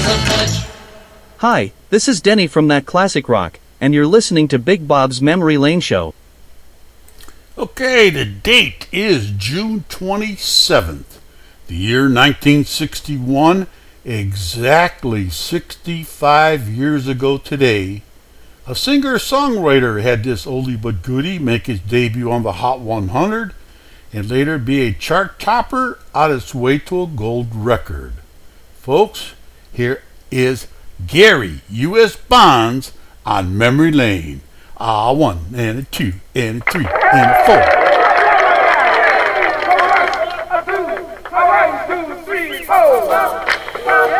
Hi, this is Denny from That Classic Rock, and you're listening to Big Bob's Memory Lane Show. Okay, the date is June 27th, the year 1961, exactly 65 years ago today. A singer-songwriter had this oldie but goodie make its debut on the Hot 100 and later be a chart topper on its way to a gold record. Folks, here is Gary U.S. Bonds on Memory Lane. A 1 and a 2 and a 3 and a 4.